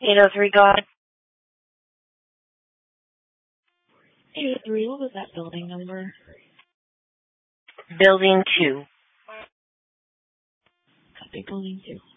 803 God. 803, what was that building number? Building 2. Copy, building 2.